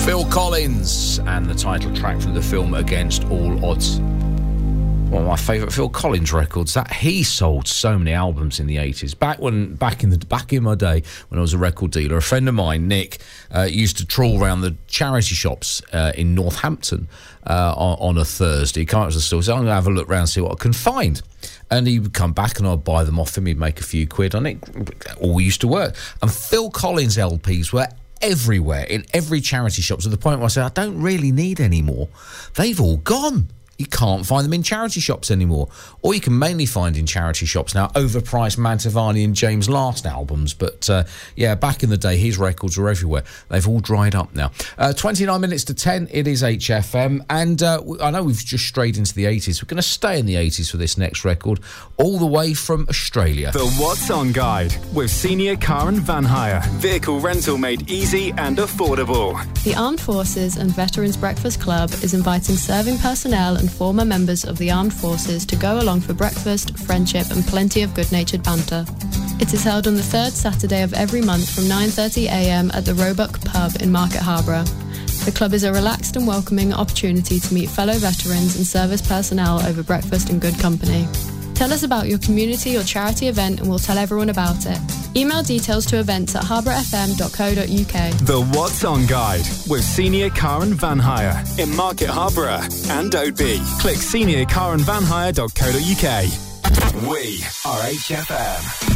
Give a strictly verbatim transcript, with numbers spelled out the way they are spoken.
Phil Collins and the title track from the film Against All Odds. One of my favourite Phil Collins records. That he sold so many albums in the eighties. Back when, back in the back in my day when I was a record dealer, a friend of mine, Nick, uh, used to trawl around the charity shops uh, in Northampton uh, on, on a Thursday. He came up to the store, so I'm going to have a look around and see what I can find. And he would come back and I'd buy them off him. He'd make a few quid on it. All used to work. And Phil Collins L Ps were everywhere in every charity shop, to the point where I said, I don't really need any more. They've all gone. You can't find them in charity shops anymore. Or you can mainly find in charity shops now overpriced Mantovani and James Last albums. But, uh, yeah, back in the day, his records were everywhere. They've all dried up now. Uh, twenty-nine minutes to ten, it is H F M. And uh, I know we've just strayed into the eighties. We're going to stay in the eighties for this next record, all the way from Australia. The What's On Guide with Senior Car and Van Hire. Vehicle rental made easy and affordable. The Armed Forces and Veterans Breakfast Club is inviting serving personnel and former members of the Armed Forces to go along for breakfast, friendship and plenty of good-natured banter. It is held on the third Saturday of every month from nine thirty a m at the Roebuck Pub in Market Harborough. The club is a relaxed and welcoming opportunity to meet fellow veterans and service personnel over breakfast in good company. Tell us about your community or charity event and we'll tell everyone about it. Email details to events at harbour f m dot co dot u k. The What's On Guide with Senior Car and Van Hire in Market Harborough and Oadby. Click senior car and van hire dot co dot u k. We are H F M.